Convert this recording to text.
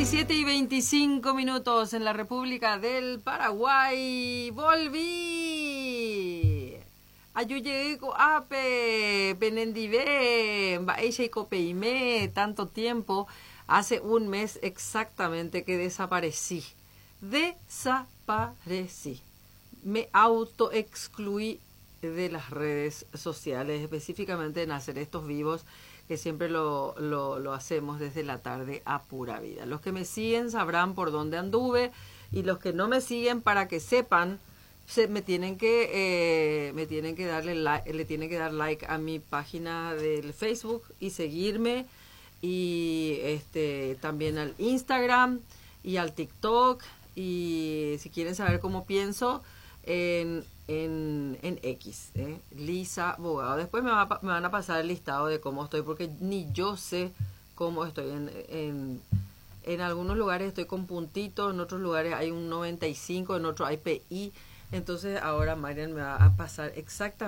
17:25 en la República del Paraguay. Volví. Ayuyego ape, penendive, baeche copeime, tanto tiempo. Hace un mes exactamente que desaparecí. Desaparecí. Me autoexcluí de las redes sociales, específicamente en hacer estos vivos que siempre lo hacemos desde la tarde a pura vida. Los que me siguen sabrán por dónde anduve, y los que no me siguen, para que sepan, me tienen que darle like, le tienen que dar like a mi página del Facebook y seguirme, y también al Instagram y al TikTok, y si quieren saber cómo pienso, en X, Lisa Bogado. Después me van a pasar el listado de cómo estoy, porque ni yo sé cómo estoy. En algunos lugares estoy con puntitos, en otros lugares hay un 95, en otros hay PI. Entonces ahora Marian me va a pasar exactamente